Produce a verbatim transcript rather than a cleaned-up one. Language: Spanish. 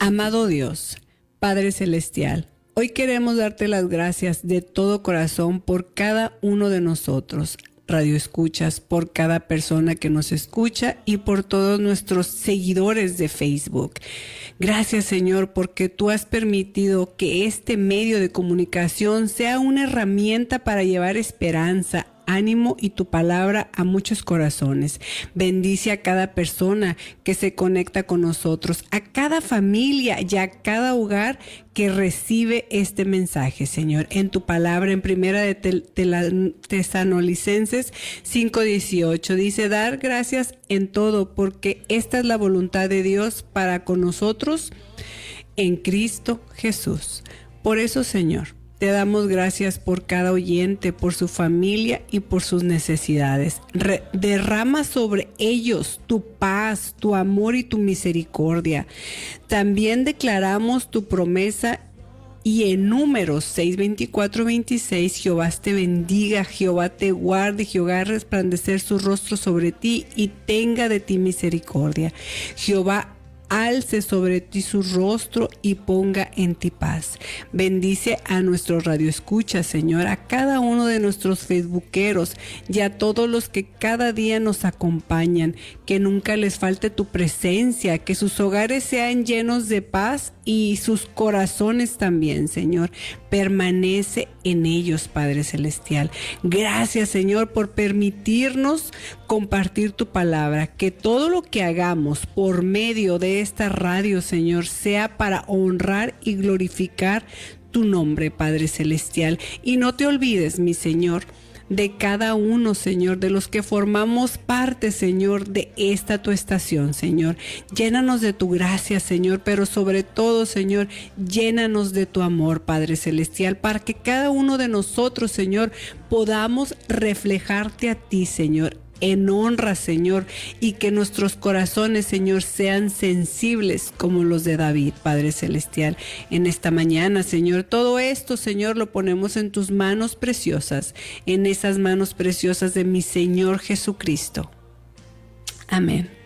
Amado Dios, Padre Celestial, hoy queremos darte las gracias de todo corazón por cada uno de nosotros, Radio Escuchas, por cada persona que nos escucha y por todos nuestros seguidores de Facebook. Gracias, Señor, porque tú has permitido que este medio de comunicación sea una herramienta para llevar esperanza, ánimo y tu palabra a muchos corazones. Bendice a cada persona que se conecta con nosotros, a cada familia y a cada hogar que recibe este mensaje, Señor. En tu palabra, en primera de Tesalonicenses cinco dieciocho, dice: dar gracias en todo, porque esta es la voluntad de Dios para con nosotros en Cristo Jesús. Por eso, Señor, te damos gracias por cada oyente, por su familia y por sus necesidades. Re- derrama sobre ellos tu paz, tu amor y tu misericordia. También declaramos tu promesa y en Números seis, veinticuatro, veintiséis, Jehová te bendiga, Jehová te guarde, Jehová resplandecer su rostro sobre ti y tenga de ti misericordia. Jehová alce sobre ti su rostro y ponga en ti paz. Bendice a nuestro Radio Escucha, Señor, a cada uno de nuestros facebookeros y a todos los que cada día nos acompañan. Que nunca les falte tu presencia, que sus hogares sean llenos de paz y sus corazones también, Señor. Permanece en ellos, Padre Celestial. Gracias, Señor, por permitirnos compartir tu palabra. Que todo lo que hagamos por medio de esta radio, Señor, sea para honrar y glorificar tu nombre, Padre Celestial. Y no te olvides, mi Señor, de cada uno, Señor, de los que formamos parte, Señor, de esta tu estación, Señor. Llénanos de tu gracia, Señor, pero sobre todo, Señor, llénanos de tu amor, Padre Celestial, para que cada uno de nosotros, Señor, podamos reflejarte a ti, Señor, en honra, Señor, y que nuestros corazones, Señor, sean sensibles como los de David, Padre Celestial. En esta mañana, Señor, todo esto, Señor, lo ponemos en tus manos preciosas, en esas manos preciosas de mi Señor Jesucristo. Amén.